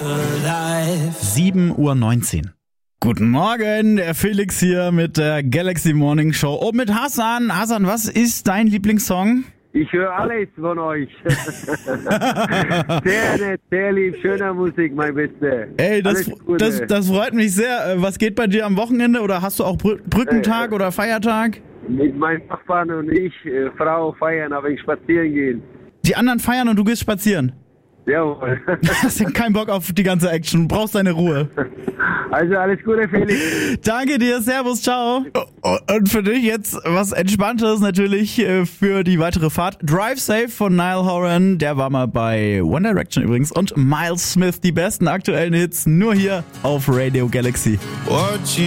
7:19 Uhr. Guten Morgen, der Felix hier mit der Galaxy Morning Show und mit Hassan. Hassan, was ist dein Lieblingssong? Ich höre alles von euch. Sehr nett, sehr lieb, schöner Musik, mein Bester. Ey, das freut mich sehr. Was geht bei dir am Wochenende oder hast du auch Brückentag oder Feiertag? Mit meinen Nachbarn und ich, Frau feiern, aber ich spazieren gehen. Die anderen feiern und du gehst spazieren? Jawohl. Hast du keinen Bock auf die ganze Action, du brauchst deine Ruhe. Also alles Gute, Felix. Danke dir, servus, ciao. Und für dich jetzt was Entspanntes natürlich für die weitere Fahrt. Drive Safe von Niall Horan, der war mal bei One Direction übrigens. Und Miles Smith, die besten aktuellen Hits nur hier auf Radio Galaxy.